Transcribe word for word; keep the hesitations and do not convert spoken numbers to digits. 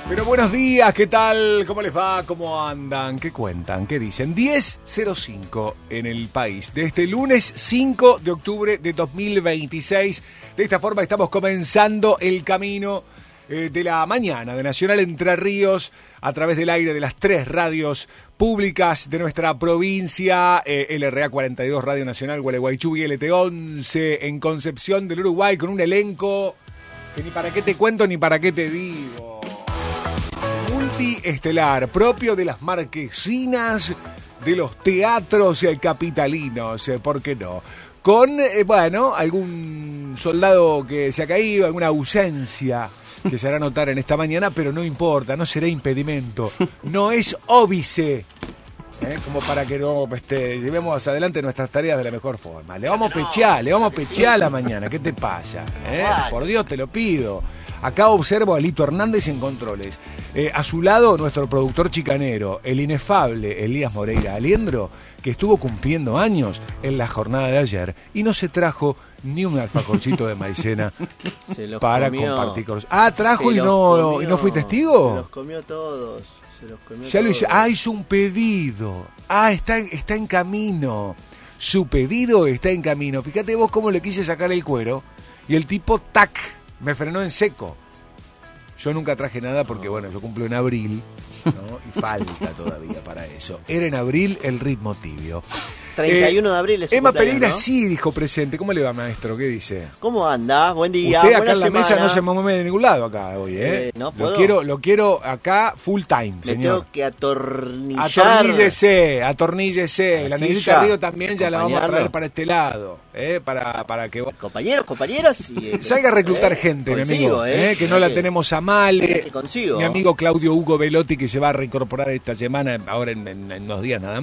Pero buenos días, ¿qué tal? ¿Cómo les va? ¿Cómo andan? ¿Qué cuentan? ¿Qué dicen? diez cero cinco en el país de este lunes cinco de octubre de dos mil veintiséis. De esta forma estamos comenzando el camino eh, de la mañana de Nacional Entre Ríos a través del aire de las tres radios públicas de nuestra provincia, eh, L R A cuarenta y dos, Radio Nacional Gualeguaychú y L T once en Concepción del Uruguay, con un elenco que ni para qué te cuento ni para qué te digo. Multiestelar, propio de las marquesinas de los teatros eh, capitalinos, eh, ¿por qué no? Con, eh, bueno, algún soldado que se ha caído, alguna ausencia que se hará notar en esta mañana, pero no importa, no será impedimento, no es óbice, ¿eh? Como para que no este, llevemos adelante nuestras tareas de la mejor forma. Le vamos a pechear, le vamos a pechear a la mañana, ¿qué te pasa? ¿Eh? Por Dios te lo pido. Acá observo a Lito Hernández en controles. Eh, a su lado, nuestro productor chicanero, el inefable Elías Moreira Aliendro, que estuvo cumpliendo años en la jornada de ayer y no se trajo ni un alfajorcito de maicena para comió. compartir con los... Ah, trajo y no, y no fui testigo. Se los comió todos. Se los comió ya todos. Lo hizo. Ah, hizo un pedido. Ah, está, está en camino. Su pedido está en camino. Fíjate vos cómo le quise sacar el cuero y el tipo, tac, me frenó en seco. Yo nunca traje nada porque, bueno, yo cumplo en abril, ¿no? Y falta todavía para eso. Era en abril el ritmo tibio. treinta y uno de abril es su Emma Pereira, ¿no? Sí dijo presente. ¿Cómo le va, maestro? ¿Qué dice? ¿Cómo anda? Buen día. Usted acá Buena en la semana. mesa no se mueve de ningún lado acá hoy, ¿eh? eh no lo puedo. quiero, lo quiero acá full time, Me señor. tengo que atornillar. Atorníllese, atorníllese. La negrita Río también ya la vamos a traer para este lado, ¿eh? Para, para que... Compañeros, compañeras. Y, eh, salga a reclutar eh, gente, consigo, mi amigo. Eh, eh, que no la tenemos a Male. Consigo. Mi amigo Claudio Hugo Velotti, que se va a reincorporar esta semana, ahora en, en, en unos días nada más.